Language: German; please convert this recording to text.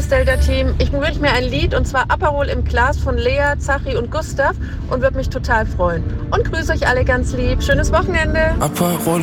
liebes Delta-Team, ich wünsche mir ein Lied und zwar Aperol im Glas von Lea, Zachi und Gustav und würde mich total freuen. Und grüße euch alle ganz lieb. Schönes Wochenende. Aperol